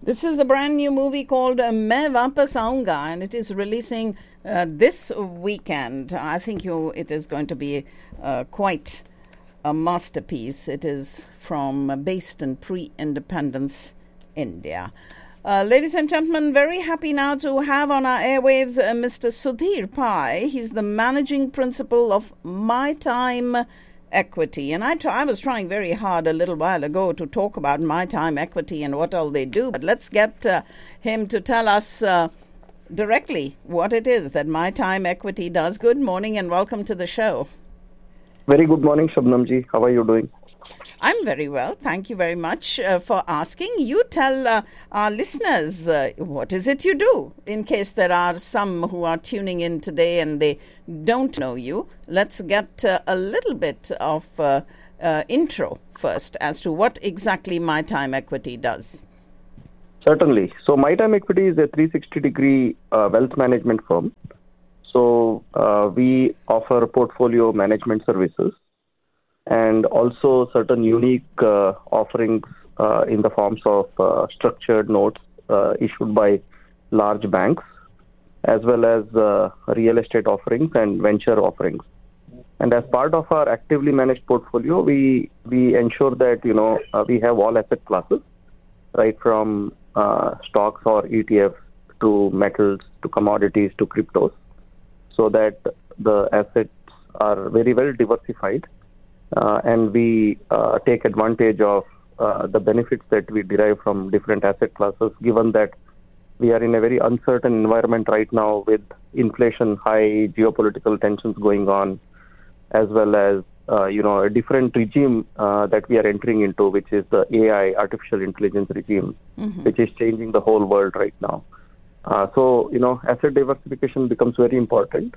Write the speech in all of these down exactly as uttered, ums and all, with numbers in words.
This is a brand new movie called uh, Main Vapas Aunga, and it is releasing uh, this weekend. I think you, it is going to be uh, quite a masterpiece. It is from uh, based in pre-independence India. Uh, ladies and gentlemen, very happy now to have on our airwaves uh, Mister Sudhir Pai. He's the managing principal of My Time Equity. And I, try, I was trying very hard a little while ago to talk about My Time Equity and what all they do. But let's get uh, him to tell us uh, directly what it is that My Time Equity does. Good morning and welcome to the show. Very good morning, Shabnamji. How are you doing? I'm very well. Thank you very much uh, for asking. You tell uh, our listeners uh, what is it you do, in case there are some who are tuning in today and they don't know you. Let's get uh, a little bit of uh, uh, intro first as to what exactly My Time Equity does. Certainly. So My Time Equity is a three sixty degree uh, wealth management firm. So uh, we offer portfolio management services and also certain unique uh, offerings uh, in the forms of uh, structured notes uh, issued by large banks, as well as uh, real estate offerings and venture offerings. And as part of our actively managed portfolio, we we ensure that you know uh, we have all asset classes, right from uh, stocks or E T Fs to metals to commodities to cryptos, so that the assets are very well diversified. Uh, and we uh, take advantage of uh, the benefits that we derive from different asset classes, given that we are in a very uncertain environment right now with inflation high, geopolitical tensions going on, as well as uh, you know a different regime uh, that we are entering into, which is the A I, artificial intelligence regime, mm-hmm. which is changing the whole world right now. Uh, so you know asset diversification becomes very important.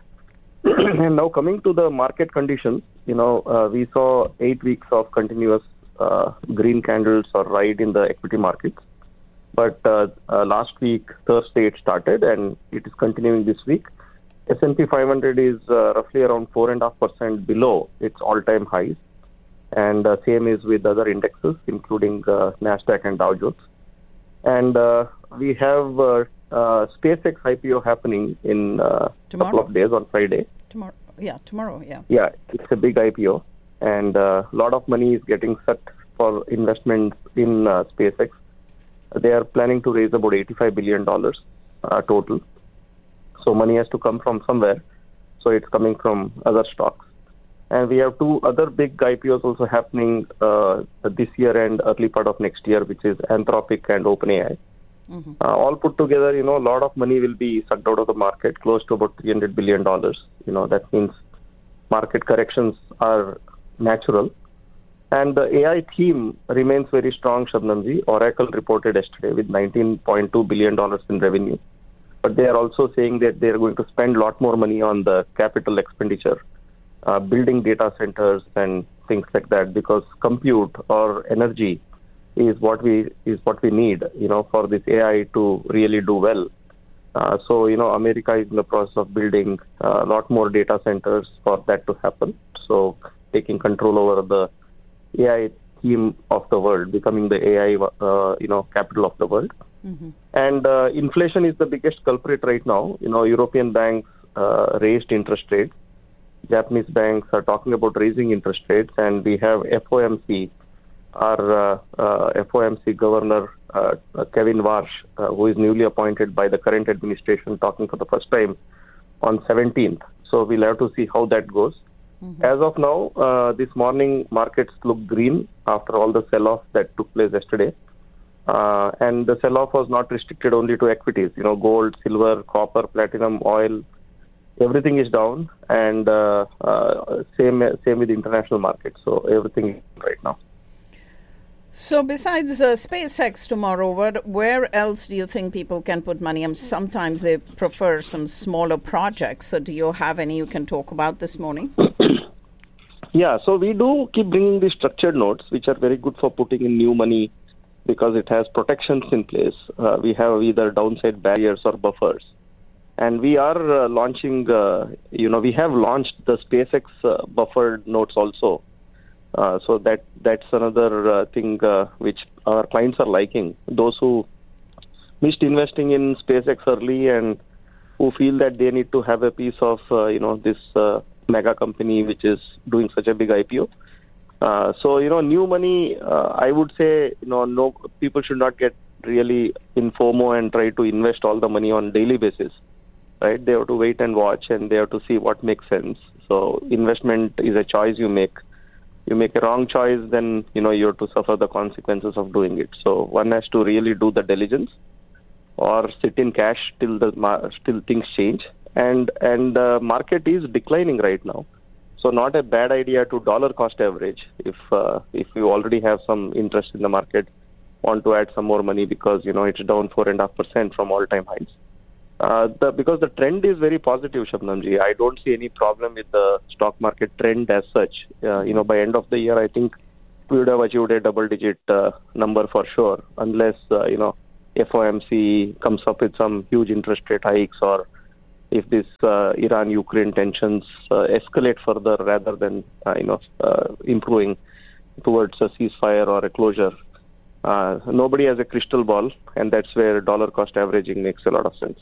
And now coming to the market conditions, you know, uh, we saw eight weeks of continuous uh, green candles or ride in the equity markets. But uh, uh, last week, Thursday, it started and it is continuing this week. S and P five hundred is uh, roughly around four point five percent below its all-time highs. And uh, same is with other indexes, including uh, NASDAQ and Dow Jones. And uh, we have uh, uh, SpaceX I P O happening in a uh, couple of days on Friday. Tomorrow, yeah, tomorrow, yeah. Yeah, it's a big I P O, and a uh, lot of money is getting set for investments in uh, SpaceX. They are planning to raise about eighty-five billion dollars uh, total. So money has to come from somewhere. So it's coming from other stocks. And we have two other big I P Os also happening uh, this year and early part of next year, which is Anthropic and OpenAI. Mm-hmm. Uh, all put together, you know, a lot of money will be sucked out of the market, close to about three hundred billion dollars. You know, that means market corrections are natural. And the A I theme remains very strong, Shabnamji. Oracle reported yesterday with nineteen point two billion dollars in revenue. But they are also saying that they are going to spend a lot more money on the capital expenditure, uh, building data centers and things like that, because compute or energy is what we is what we need, you know, for this A I to really do well. Uh, so, you know, America is in the process of building uh, a lot more data centers for that to happen. So, taking control over the A I theme of the world, becoming the A I, uh, you know, capital of the world. Mm-hmm. And uh, inflation is the biggest culprit right now. You know, European banks uh, raised interest rates. Japanese banks are talking about raising interest rates, and we have F O M C. Our uh, uh, F O M C governor, uh, uh, Kevin Warsh, uh, who is newly appointed by the current administration, talking for the first time on seventeenth. So we'll have to see how that goes. Mm-hmm. As of now, uh, this morning, markets look green after all the sell-off that took place yesterday. Uh, and the sell-off was not restricted only to equities. You know, gold, silver, copper, platinum, oil, everything is down. And uh, uh, same, same with international markets. So everything is right now. So besides uh, SpaceX tomorrow, where, where else do you think people can put money? And sometimes they prefer some smaller projects. So do you have any you can talk about this morning? Yeah, so we do keep bringing the structured notes, which are very good for putting in new money because it has protections in place. Uh, we have either downside barriers or buffers. And we are uh, launching, uh, you know, we have launched the SpaceX uh, buffered notes also. Uh, so that that's another uh, thing uh, which our clients are liking. Those who missed investing in SpaceX early and who feel that they need to have a piece of, uh, you know, this uh, mega company which is doing such a big I P O. Uh, so, you know, new money, uh, I would say, you know, no people should not get really in FOMO and try to invest all the money on daily basis, right? They have to wait and watch, and they have to see what makes sense. So investment is a choice you make. You make a wrong choice, then, you know, you have to suffer the consequences of doing it. So one has to really do the diligence or sit in cash till the till things change. And and the market is declining right now. So not a bad idea to dollar cost average if uh, if you already have some interest in the market, want to add some more money because, you know, it's down four and a half percent from all-time highs. Uh, the, because the trend is very positive, Shabnamji. I don't see any problem with the stock market trend as such. Uh, you know, by end of the year, I think we would have achieved a double-digit uh, number for sure, unless, uh, you know, F O M C comes up with some huge interest rate hikes, or if this uh, Iran-Ukraine tensions uh, escalate further rather than, uh, you know, uh, improving towards a ceasefire or a closure. Uh, nobody has a crystal ball, and that's where dollar cost averaging makes a lot of sense.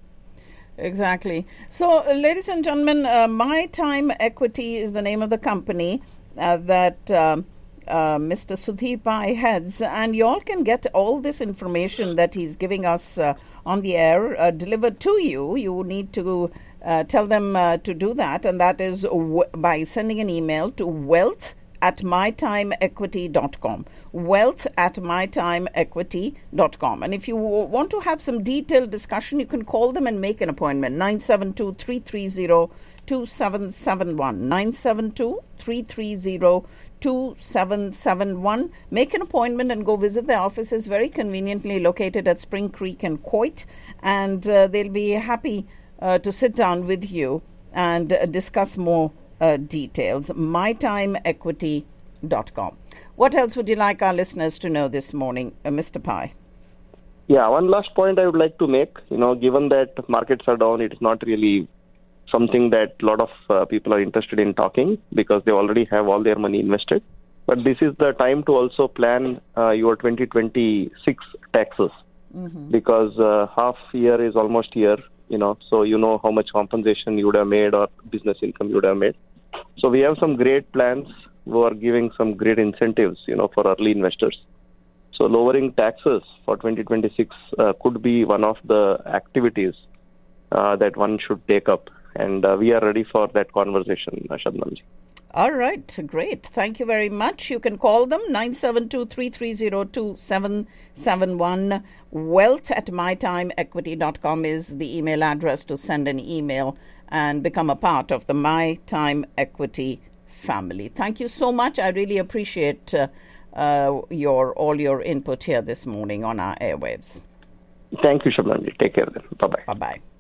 Exactly. So, uh, ladies and gentlemen, uh, My Time Equity is the name of the company uh, that um, uh, Mister Sudhir Pai heads, and you all can get all this information that he's giving us uh, on the air uh, delivered to you. You need to uh, tell them uh, to do that, and that is w- by sending an email to wealth at my time equity dot com. Wealth at my time equity dot com. And if you w- want to have some detailed discussion, you can call them and make an appointment. nine seven two, three three zero, two seven seven one. nine seven two, three three zero, two seven seven one. Make an appointment and go visit their offices, very conveniently located at Spring Creek and Coit. And uh, they'll be happy uh, to sit down with you and uh, discuss more Uh, details. my time equity dot com. What else would you like our listeners to know this morning, uh, Mister Pai? Yeah, one last point I would like to make. You know, given that markets are down, it is not really something that a lot of uh, people are interested in talking because they already have all their money invested. But this is the time to also plan uh, your twenty twenty-six taxes mm-hmm. because uh, half year is almost here. You know, so you know how much compensation you would have made or business income you would have made. So we have some great plans who are giving some great incentives, you know, for early investors. So lowering taxes for twenty twenty-six uh, could be one of the activities uh, that one should take up. And uh, we are ready for that conversation, Shabnamji. All right, great. Thank you very much. You can call them nine seven two, three three zero, two seven seven one. Wealth at my time equity dot com is the email address to send an email and become a part of the My Time Equity family. Thank you so much. I really appreciate uh, uh, your all your input here this morning on our airwaves. Thank you, Shabnamji. Take care then. Bye-bye. Bye-bye.